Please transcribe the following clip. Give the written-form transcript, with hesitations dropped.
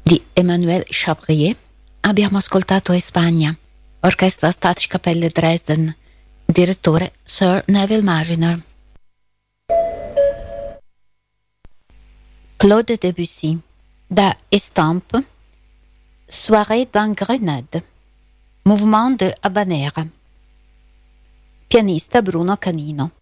di Emmanuel Chabrier. Abbiamo ascoltato Espagna, orchestra Staatskapelle Dresden, direttore Sir Neville Marriner. Claude Debussy, da Estampes, Soirée dans Grenade, Mouvement de Habanera. Pianista Bruno Canino.